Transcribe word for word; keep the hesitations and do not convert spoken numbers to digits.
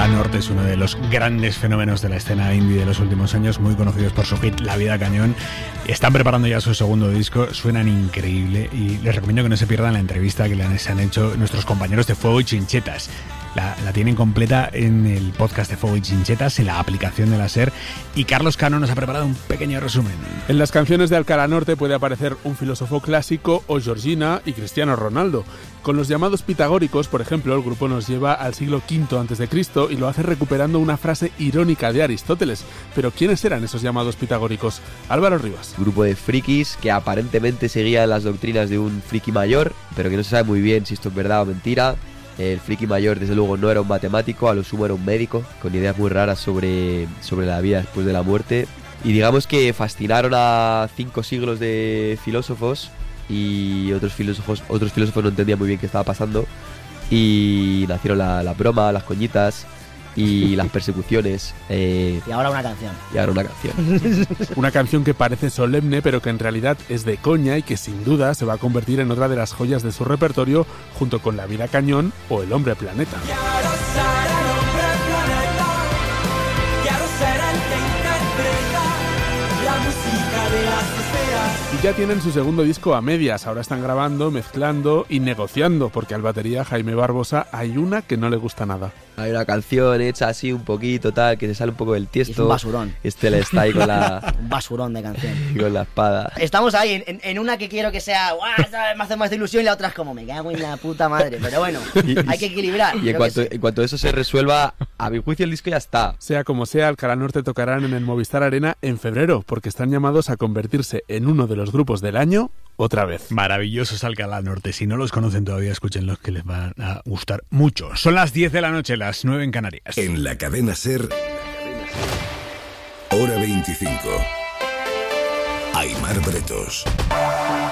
Alcalá Norte es uno de los grandes fenómenos de la escena indie de los últimos años, muy conocidos por su hit La Vida Cañón. Están preparando ya su segundo disco, suenan increíble y les recomiendo que no se pierdan la entrevista que les han hecho nuestros compañeros de Fuego y Chinchetas. La, la tienen completa en el podcast de Fuego y Chinchetas, en la aplicación de la SER, y Carlos Cano nos ha preparado un pequeño resumen. En las canciones de Alcalá Norte puede aparecer un filósofo clásico o Georgina y Cristiano Ronaldo. Con los llamados pitagóricos, por ejemplo, el grupo nos lleva al siglo quinto antes de Cristo y lo hace recuperando una frase irónica de Aristóteles. Pero ¿quiénes eran esos llamados pitagóricos? Álvaro Rivas. Un grupo de frikis que aparentemente seguía las doctrinas de un friki mayor, pero que no se sabe muy bien si esto es verdad o mentira. El friki mayor, desde luego, no era un matemático, a lo sumo era un médico, con ideas muy raras sobre, sobre la vida después de la muerte. Y digamos que fascinaron a cinco siglos de filósofos, y otros filósofos otros filósofos no entendían muy bien qué estaba pasando, y nacieron la, la broma, las coñitas y las persecuciones. Eh, y ahora una canción. Y ahora una canción. Una canción que parece solemne, pero que en realidad es de coña y que sin duda se va a convertir en otra de las joyas de su repertorio, junto con La Vida Cañón o El Hombre Planeta. Y ya tienen su segundo disco a medias, ahora están grabando, mezclando y negociando, porque al batería Jaime Barbosa hay una que no le gusta nada. Hay una canción hecha así un poquito tal, que se sale un poco del tiesto. Es un basurón. Este le está ahí con la... un basurón de canción. Con la espada. Estamos ahí en, en una que quiero que sea, ¡guau! Me hace más de ilusión, y la otra es como, me cago en la puta madre. Pero bueno, y, hay que equilibrar. Y en cuanto, en cuanto eso se resuelva, a mi juicio el disco ya está. Sea como sea, Alcalá Norte tocarán en el Movistar Arena en febrero, porque están llamados a convertirse en uno de los grupos del año otra vez. Maravillosos Alcalá Norte. Si no los conocen todavía, escúchenlos, que les van a gustar mucho. Son las diez de la noche, las nueve en Canarias. En la cadena SER, hora veinticinco. Aimar Bretos.